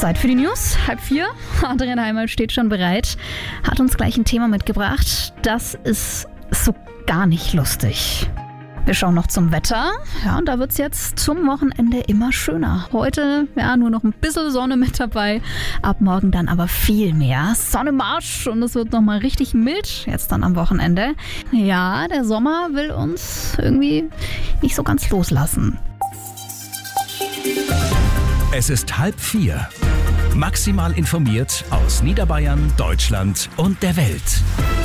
Zeit für die News. 3:30. Adrian Heimal steht schon bereit. Hat uns gleich ein Thema mitgebracht. Das ist so gar nicht lustig. Wir schauen noch zum Wetter. Ja, und da wird es jetzt zum Wochenende immer schöner. Heute, nur noch ein bisschen Sonne mit dabei. Ab morgen dann aber viel mehr. Sonne im Arsch und es wird nochmal richtig mild. Jetzt dann am Wochenende. Ja, der Sommer will uns irgendwie nicht so ganz loslassen. Es ist 3:30. Maximal informiert aus Niederbayern, Deutschland und der Welt.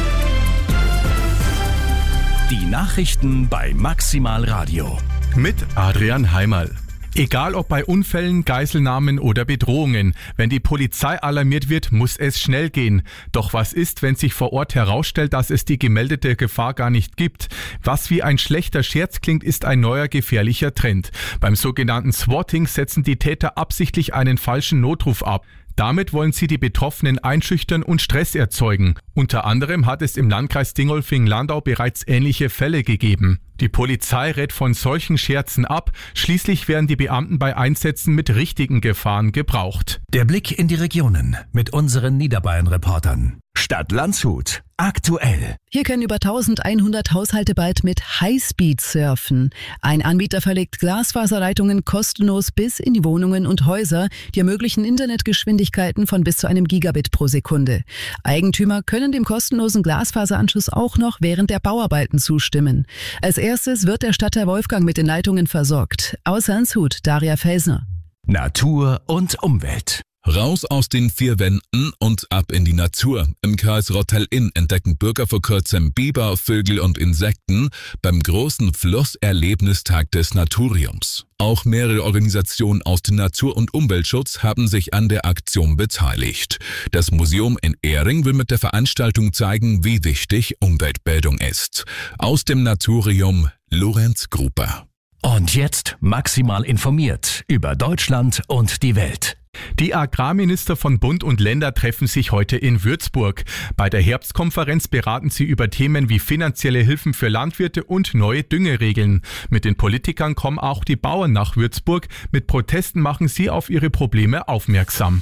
Die Nachrichten bei Maximal Radio. Mit Adrian Heimal. Egal ob bei Unfällen, Geiselnahmen oder Bedrohungen, wenn die Polizei alarmiert wird, muss es schnell gehen. Doch was ist, wenn sich vor Ort herausstellt, dass es die gemeldete Gefahr gar nicht gibt? Was wie ein schlechter Scherz klingt, ist ein neuer gefährlicher Trend. Beim sogenannten Swatting setzen die Täter absichtlich einen falschen Notruf ab. Damit wollen sie die Betroffenen einschüchtern und Stress erzeugen. Unter anderem hat es im Landkreis Dingolfing-Landau bereits ähnliche Fälle gegeben. Die Polizei rät von solchen Scherzen ab. Schließlich werden die Beamten bei Einsätzen mit richtigen Gefahren gebraucht. Der Blick in die Regionen mit unseren Niederbayern-Reportern. Stadt Landshut. Aktuell. Hier können über 1100 Haushalte bald mit Highspeed surfen. Ein Anbieter verlegt Glasfaserleitungen kostenlos bis in die Wohnungen und Häuser, die ermöglichen Internetgeschwindigkeiten von bis zu einem Gigabit pro Sekunde. Eigentümer können dem kostenlosen Glasfaseranschluss auch noch während der Bauarbeiten zustimmen. Als erstes wird der Stadtteil Wolfgang mit den Leitungen versorgt. Aus Landshut, Daria Felsner. Natur und Umwelt. Raus aus den vier Wänden und ab in die Natur. Im Kreis Rottal-Inn entdecken Bürger vor kurzem Biber, Vögel und Insekten beim großen Flusserlebnistag des Naturiums. Auch mehrere Organisationen aus dem Natur- und Umweltschutz haben sich an der Aktion beteiligt. Das Museum in Ehring will mit der Veranstaltung zeigen, wie wichtig Umweltbildung ist. Aus dem Naturium Lorenz Gruber. Und jetzt maximal informiert über Deutschland und die Welt. Die Agrarminister von Bund und Länder treffen sich heute in Würzburg. Bei der Herbstkonferenz beraten sie über Themen wie finanzielle Hilfen für Landwirte und neue Düngeregeln. Mit den Politikern kommen auch die Bauern nach Würzburg. Mit Protesten machen sie auf ihre Probleme aufmerksam.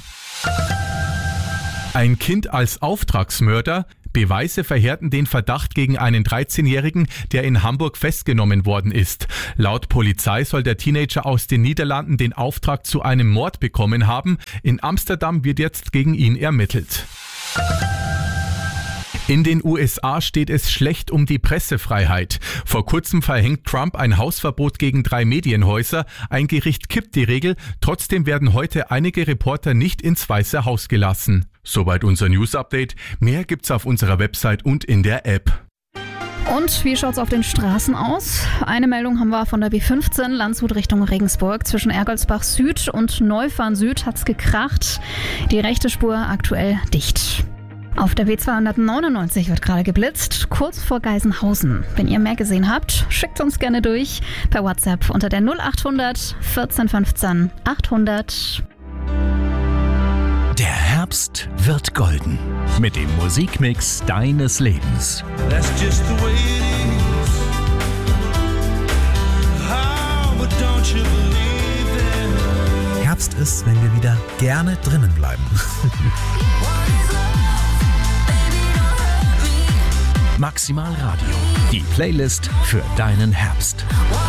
Ein Kind als Auftragsmörder? Beweise verhärten den Verdacht gegen einen 13-Jährigen, der in Hamburg festgenommen worden ist. Laut Polizei soll der Teenager aus den Niederlanden den Auftrag zu einem Mord bekommen haben. In Amsterdam wird jetzt gegen ihn ermittelt. In den USA steht es schlecht um die Pressefreiheit. Vor kurzem verhängt Trump ein Hausverbot gegen 3 Medienhäuser. Ein Gericht kippt die Regel. Trotzdem werden heute einige Reporter nicht ins Weiße Haus gelassen. Soweit unser News-Update. Mehr gibt's auf unserer Website und in der App. Und wie schaut's auf den Straßen aus? Eine Meldung haben wir von der B15 Landshut Richtung Regensburg. Zwischen Ergoldsbach Süd und Neufahren Süd hat's gekracht. Die rechte Spur aktuell dicht. Auf der W299 wird gerade geblitzt, kurz vor Geisenhausen. Wenn ihr mehr gesehen habt, schickt uns gerne durch per WhatsApp unter der 0800 14 15 800. Der Herbst wird golden. Mit dem Musikmix deines Lebens. That's just the way it is. Oh, but don't you believe it? Herbst ist, wenn wir wieder gerne drinnen bleiben. Maximal Radio. Die Playlist für deinen Herbst.